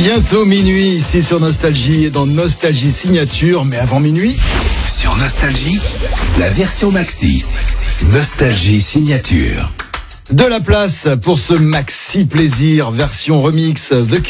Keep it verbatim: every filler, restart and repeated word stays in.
Bientôt minuit ici sur Nostalgie et dans Nostalgie Signature, mais avant minuit... Sur Nostalgie, la version maxi. Nostalgie Signature. De la place pour ce maxi plaisir version remix The